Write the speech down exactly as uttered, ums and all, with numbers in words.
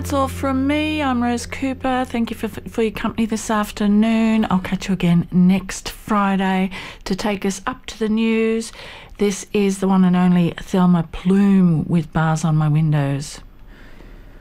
that's all from me. I'm Rose Cooper. Thank you for, for your company this afternoon. I'll catch you again next Friday to take us up to the news. This is the one and only Thelma Plume with Bars on My Windows.